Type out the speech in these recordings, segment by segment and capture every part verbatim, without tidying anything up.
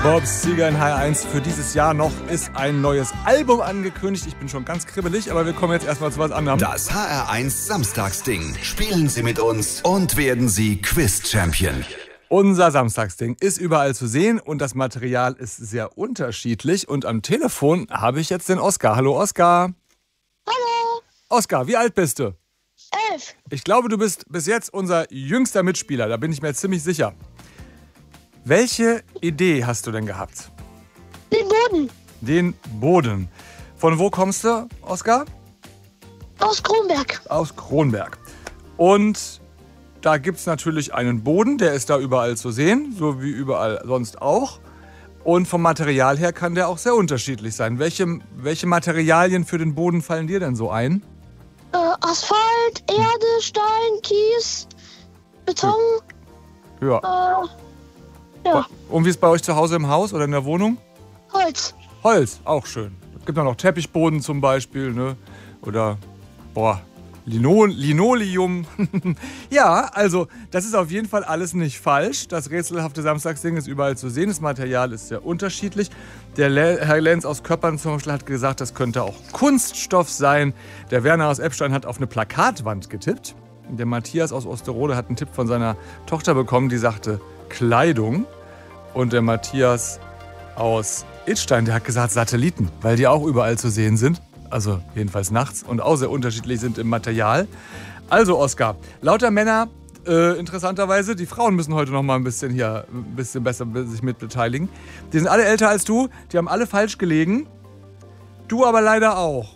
Bob Seger in H R eins. Für dieses Jahr noch ist ein neues Album angekündigt. Ich bin schon ganz kribbelig, aber wir kommen jetzt erstmal zu was anderem. Das H R eins Samstagsding. Spielen Sie mit uns und werden Sie Quiz-Champion. Unser Samstagsding ist überall zu sehen und das Material ist sehr unterschiedlich. Und am Telefon habe ich jetzt den Oskar. Hallo Oskar. Hallo. Oskar, wie alt bist du? Elf. Ich glaube, du bist bis jetzt unser jüngster Mitspieler. Da bin ich mir jetzt ziemlich sicher. Welche Idee hast du denn gehabt? Den Boden. Den Boden. Von wo kommst du, Oskar? Aus Kronberg. Aus Kronberg. Und da gibt es natürlich einen Boden, der ist da überall zu sehen, so wie überall sonst auch. Und vom Material her kann der auch sehr unterschiedlich sein. Welche, welche Materialien für den Boden fallen dir denn so ein? Äh, Asphalt, Erde, Stein, Kies, Beton. Ja. Äh, ja. Und wie ist es bei euch zu Hause im Haus oder in der Wohnung? Holz. Holz, auch schön. Es gibt auch noch Teppichboden zum Beispiel, ne? Oder, boah, Lino, Linoleum. Ja, also, das ist auf jeden Fall alles nicht falsch. Das rätselhafte Samstagsding ist überall zu sehen. Das Material ist sehr unterschiedlich. Der Le- Herr Lenz aus Köppern zum Beispiel hat gesagt, das könnte auch Kunststoff sein. Der Werner aus Eppstein hat auf eine Plakatwand getippt. Der Matthias aus Osterode hat einen Tipp von seiner Tochter bekommen, die sagte Kleidung. Und der Matthias aus Idstein, der hat gesagt Satelliten, weil die auch überall zu sehen sind. Also jedenfalls nachts und auch sehr unterschiedlich sind im Material. Also Oskar, lauter Männer, äh, interessanterweise, die Frauen müssen heute noch mal ein bisschen hier, ein bisschen besser sich mit beteiligen. Die sind alle älter als du, die haben alle falsch gelegen. Du aber leider auch.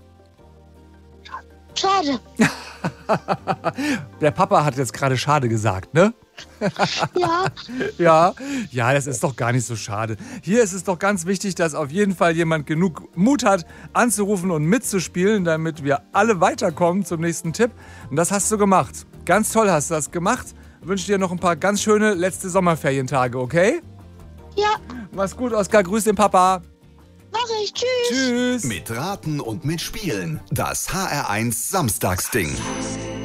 Schade. Der Papa hat jetzt gerade schade gesagt, ne? Ja. Ja, ja, das ist doch gar nicht so schade. Hier ist es doch ganz wichtig, dass auf jeden Fall jemand genug Mut hat, anzurufen und mitzuspielen, damit wir alle weiterkommen zum nächsten Tipp. Und das hast du gemacht. Ganz toll hast du das gemacht. Ich wünsche dir noch ein paar ganz schöne letzte Sommerferientage, okay? Ja. Mach's gut, Oskar. Grüß den Papa. Mach ich. Tschüss. Tschüss. Mit Raten und mit Spielen. Das H R eins Samstagsding.